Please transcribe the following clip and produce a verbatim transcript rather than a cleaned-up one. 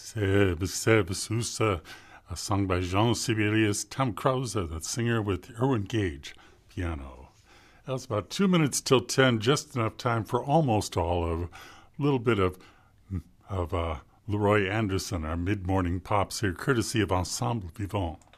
Seb, Seb, Sousa, uh, sung by Jean Sibelius, Tom Krause, the singer, with Erwin Gage, piano. That was about two minutes till ten, just enough time for almost all of a little bit of of uh, Leroy Anderson, our mid-morning pops here, courtesy of Ensemble Vivant.